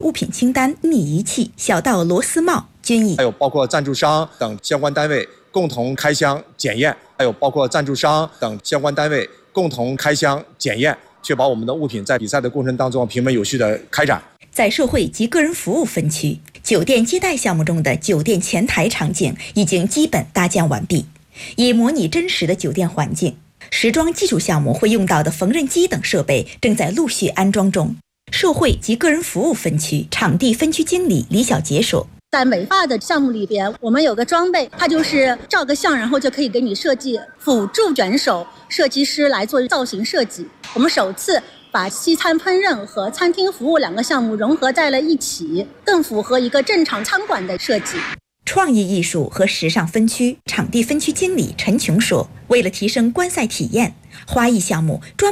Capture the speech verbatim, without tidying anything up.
物品清单、密仪器、小到螺丝帽均已。 还有包括赞助商等相关单位共同开箱检验，还有包括赞助商等相关单位共同开箱检验，确保我们的物品在比赛的过程当中平稳有序的开展。 在社会及个人服务分区，酒店接待项目中的酒店前台场景已经基本搭建完毕，以模拟真实的酒店环境。时装技术项目会用到的缝纫机等设备正在陆续安装中。社会及个人服务分区场地分区经理李小杰说， 在美发的项目里边，我们有个装备，它就是照个相，然后就可以给你设计辅助卷手设计师来做造型设计。我们首次把西餐烹饪和餐厅服务两个项目融合在了一起，更符合一个正常餐馆的设计。 创意艺术和时尚分区场地分区经理陈琼说，为了提升观赛体验，花艺项目专